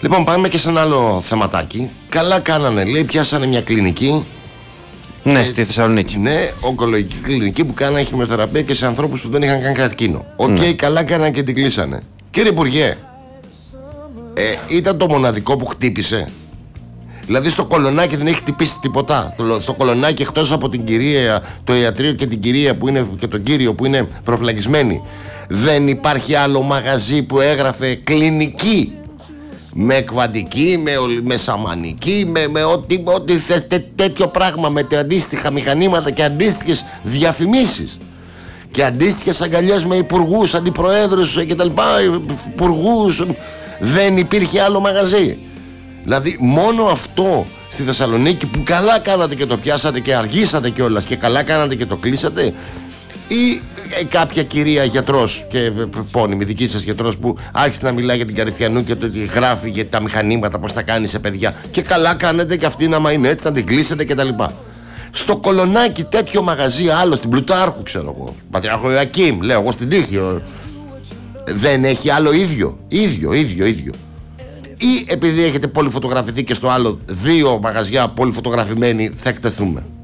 Λοιπόν, πάμε και σε ένα άλλο θεματάκι. Καλά κάνανε, λέει, πιάσανε μια κλινική. Ναι, στη Θεσσαλονίκη. Ναι, ογκολογική κλινική που κάνανε χημειοθεραπεία και σε ανθρώπους που δεν είχαν καν καρκίνο. Οκ, Ναι. καλά κάνανε και την κλείσανε. Κύριε Υπουργέ, ήταν το μοναδικό που χτύπησε. Δηλαδή στο Κολονάκι δεν έχει χτυπήσει τίποτα. Στο Κολονάκι, εκτός από την κυρία, το ιατρείο και την κυρία που είναι, και τον κύριο που είναι προφυλακισμένοι, δεν υπάρχει άλλο μαγαζί που έγραφε κλινική. Με εκβαντική, με σαμανική, με ό,τι τέτοιο πράγμα, με αντίστοιχα μηχανήματα και αντίστοιχες διαφημίσεις και αντίστοιχες αγκαλιές με υπουργούς, αντιπροέδρους κτλ. Υπουργούς. Δεν υπήρχε άλλο μαγαζί. Δηλαδή μόνο αυτό στη Θεσσαλονίκη, που καλά κάνατε και το πιάσατε και αργήσατε κιόλας και καλά κάνατε και το κλείσατε, ή κάποια κυρία γιατρός και επώνυμη δική σας γιατρός που άρχισε να μιλάει για την Καριστιανού και το ότι γράφει για τα μηχανήματα, πώς τα κάνει σε παιδιά, και καλά κάνετε και αυτή να είναι έτσι, να την κλείσετε κτλ. Στο Κολονάκι τέτοιο μαγαζί, άλλο στην Πλουτάρχου, ξέρω εγώ, Πατριάρχο Ιακήμ, λέω εγώ, στην Τύχη, δεν έχει άλλο ίδιο. Ή επειδή έχετε πολύ φωτογραφηθεί και στο άλλο δύο μαγαζιά πολύ φωτογραφημένοι θα εκτεθούμε?